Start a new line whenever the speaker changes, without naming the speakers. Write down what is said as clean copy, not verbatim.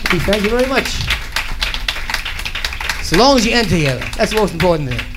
Thank you very much. So long as you enter here, that's the most important thing.